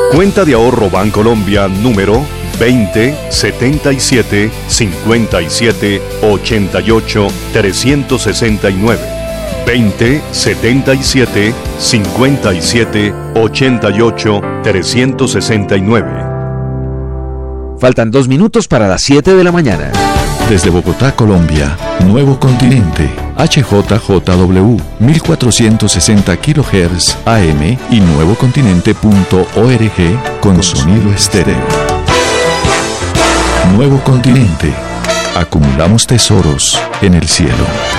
Cuenta de ahorro Bancolombia número 20 77 57 88 369. 20 77 57 88 369. Faltan 2 minutos para las 7 de la mañana. Desde Bogotá, Colombia, Nuevo Continente, HJJW, 1460 kHz AM y nuevocontinente.org con sonido estéreo. Nuevo Continente. Acumulamos tesoros en el cielo.